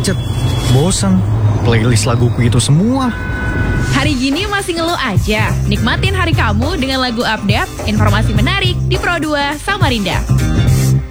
macet, bosan, playlist laguku itu semua. Hari gini masih ngeluh aja? Nikmatin hari kamu dengan lagu update, informasi menarik di Pro 2 Samarinda.